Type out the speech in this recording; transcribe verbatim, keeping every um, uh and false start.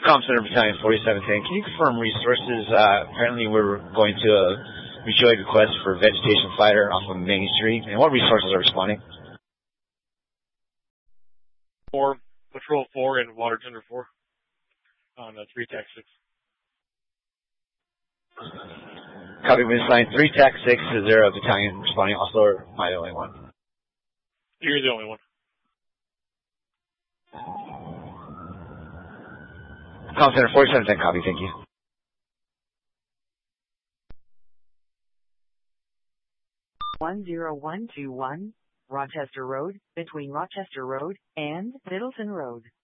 Comm Center Battalion forty-seven ten. Can you confirm resources? Uh, apparently we're going to a mutual aid request for vegetation fighter off of Main Street. And what resources are responding? Four, Patrol four and Water Tender four on uh, three tac six. Copy, Miss Line three tac six. Is there a battalion responding also, or am I the only one? You're the only one. Comm Center forty-seven ten, copy, thank you. one zero one two one, Rochester Road, between Rochester Road and Middleton Road.